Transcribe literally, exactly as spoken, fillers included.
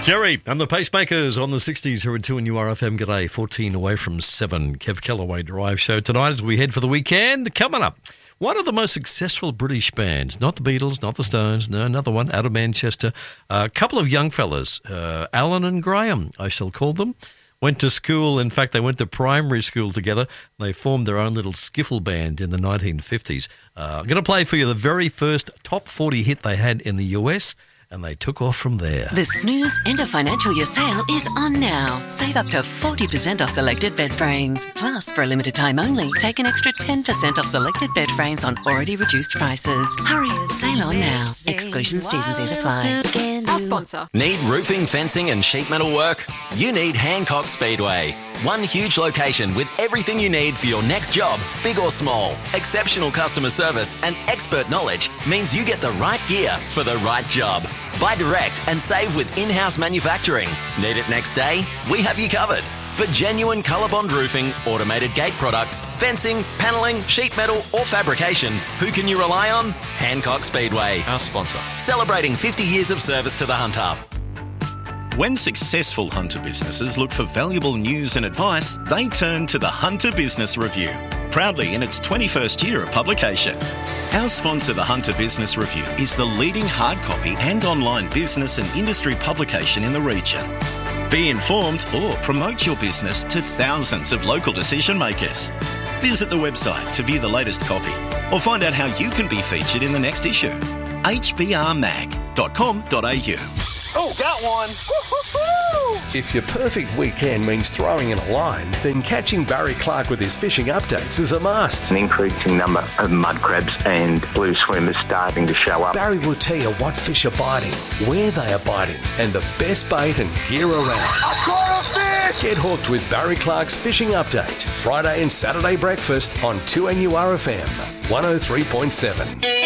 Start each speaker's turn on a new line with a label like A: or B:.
A: Jerry and the Pacemakers on the sixties here at two and U R F M. G'day, fourteen away from seven. Kev Callaway Drive Show tonight as we head for the weekend. Coming up, one of the most successful British bands, not the Beatles, not the Stones, no, another one out of Manchester. Uh, a couple of young fellas, uh, Alan and Graham, I shall call them. Went to school, in fact, they went to primary school together. They formed their own little skiffle band in the nineteen fifties. Uh, I'm going to play for you the very first top forty hit they had in the U S, and they took off from there.
B: The Snooze End of Financial Year sale is on now. Save up to forty percent off selected bed frames. Plus, for a limited time only, take an extra ten percent off selected bed frames on already reduced prices. Hurry, sale on now. Exclusions, T's and C's apply.
C: Our sponsor.
D: Need roofing, fencing and sheet metal work? You need Hancock Speedway. One huge location with everything you need for your next job, big or small. Exceptional customer service and expert knowledge means you get the right gear for the right job. Buy direct and save with in-house manufacturing. Need it next day? We have you covered. For genuine ColourBond roofing, automated gate products, fencing, panelling, sheet metal or fabrication, who can you rely on? Hancock Speedway.
E: Our sponsor.
D: Celebrating fifty years of service to the Hunter.
F: When successful Hunter businesses look for valuable news and advice, they turn to the Hunter Business Review, proudly in its twenty-first year of publication. Our sponsor, the Hunter Business Review, is the leading hard copy and online business and industry publication in the region. Be informed or promote your business to thousands of local decision makers. Visit the website to view the latest copy or find out how you can be featured in the next issue. h b r mag dot com dot a u.
G: Oh, got one! Woo-hoo-hoo! If your perfect weekend means throwing in a line, then catching Barry Clark with his fishing updates is a must.
H: An increasing number of mud crabs and blue swimmers starting to show up.
G: Barry will tell you what fish are biting, where they are biting, and the best bait and gear around.
I: I caught a fish!
G: Get hooked with Barry Clark's Fishing Update, Friday and Saturday breakfast on two N U R F M, one oh three point seven.